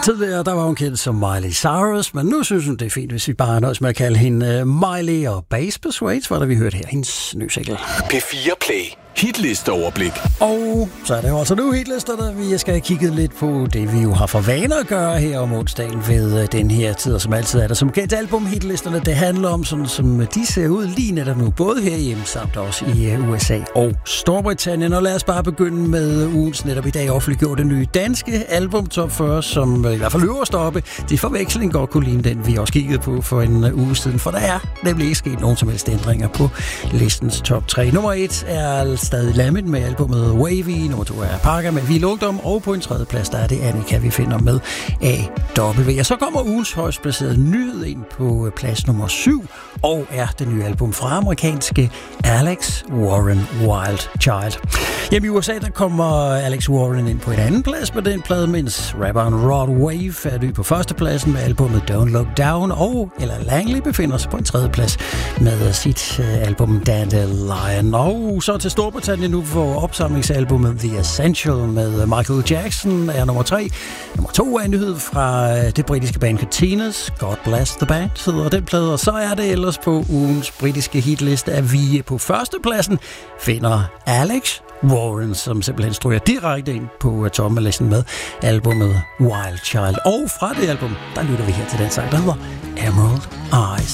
Tidligere der var hun kendt som Miley Cyrus, men nu synes hun, det er fint, hvis vi bare nøjes med at kalde hende Miley, og Bass Persuades, var der vi hørte her, hendes nye single. P4 Play. Hitlisteoverblik. Og så er det jo altså nu hitlisterne. Vi skal have kigget lidt på det, vi jo har for vaner at gøre her om onsdagen ved den her tid, og som altid er der som kendt album hitlisterne. Det handler om sådan, som de ser ud lige netop nu, både herhjemme samt også i USA og Storbritannien. Og lad os bare begynde med ugens netop i dag offentliggjorte nye danske album top 40, som i hvert fald øverst oppe. Det forveksling godt kunne ligne den, vi også kiggede på for en uge siden, for der er nemlig ikke sket nogen som helst ændringer på listens top 3. Nummer 1 er stadig Lamin med albumet Wavy, nummer 2 er Parker med Vild Ungdom, og på en tredje plads, der er det Annika, vi finder med AW. Og så kommer ugens højst placerede nyhed ind på plads nummer 7, og er det nye album fra amerikanske Alex Warren Wildchild. Hjemme i USA, der kommer Alex Warren ind på en anden plads med den plade, mens rapperen Rod Wave er ny på førstepladsen med albumet Don't Look Down, og Ella Langley befinder sig på en tredje plads med sit album Dandelion. Og så til Storbritannien nu for opsamlingsalbumet The Essential med Michael Jackson er nummer 3. Nummer 2 er en nyhed fra det britiske band Catinas, God Bless the Band hedder den plade, og så er det ellers på ugens britiske hitliste, at vi på førstepladsen finder Alex Warren, som simpelthen stryger direkte ind på tommelisten med albumet Wild Child. Og fra det album, der lytter vi her til den sang, der hedder Emerald Eyes.